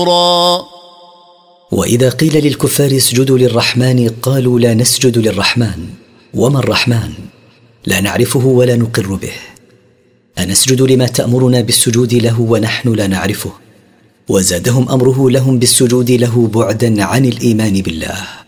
وإذا قيل للكفار اسجدوا للرحمن قالوا لا نسجد للرحمن، وما الرحمن؟ لا نعرفه ولا نقر به. أنسجد لما تأمرنا بالسجود له ونحن لا نعرفه؟ وزادهم أمره لهم بالسجود له بعدا عن الإيمان بالله.